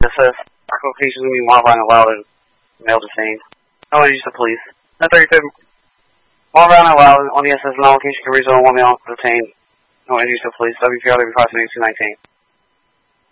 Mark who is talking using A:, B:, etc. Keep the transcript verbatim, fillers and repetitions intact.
A: S S. Location will be modified and allowed and male detained. No use to police. ten thirty-five. Modified and allowed on the S S and all location can result in one male detained. No use to police. W P R W five seventy-two nineteen.